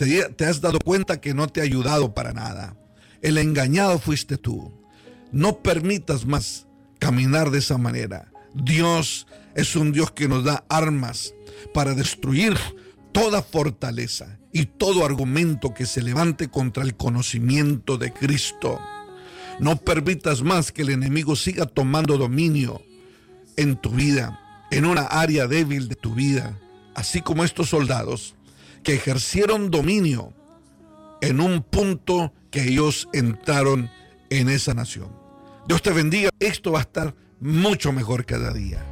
te has dado cuenta que no te ha ayudado para nada. El engañado fuiste tú. No permitas más caminar de esa manera. Dios es un Dios que nos da armas para destruir toda fortaleza y todo argumento que se levante contra el conocimiento de Cristo. No permitas más que el enemigo siga tomando dominio en tu vida, en una área débil de tu vida, así como estos soldados que ejercieron dominio en un punto que ellos entraron en esa nación. Dios te bendiga. Esto va a estar mucho mejor cada día.